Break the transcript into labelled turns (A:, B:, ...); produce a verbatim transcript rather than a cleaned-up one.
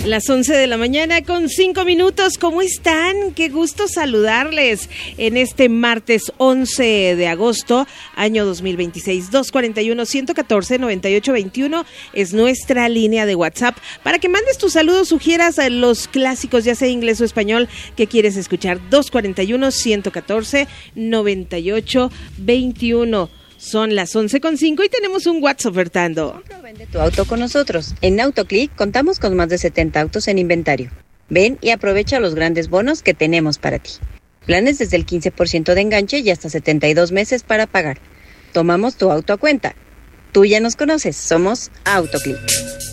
A: Las once de la mañana con cinco minutos. ¿Cómo están? Qué gusto saludarles en este martes once de agosto, año dos mil veintiséis. dos cuarenta y uno, ciento catorce, noventa y ocho veintiuno es nuestra línea de WhatsApp para que mandes tus saludos, sugieras los clásicos, ya sea inglés o español, que quieres escuchar. dos cuarenta y uno, ciento catorce, noventa y ocho veintiuno. Son las once con cinco y tenemos un WhatsApp ofertando.
B: Compra o vende tu auto con nosotros. En AutoClick contamos con más de setenta autos en inventario. Ven y aprovecha los grandes bonos que tenemos para ti. Planes desde el quince por ciento de enganche y hasta setenta y dos meses para pagar. Tomamos tu auto a cuenta. Tú ya nos conoces, somos AutoClick.